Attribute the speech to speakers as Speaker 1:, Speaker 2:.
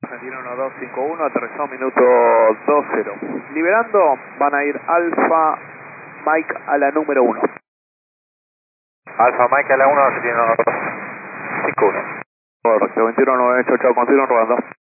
Speaker 1: 251, aterrizado minuto 20. Liberando, van a ir Alfa Mike a la número 1.
Speaker 2: Alfa Mike a la 1, 251.
Speaker 1: Correcto, 2198, chao, continúo rodando.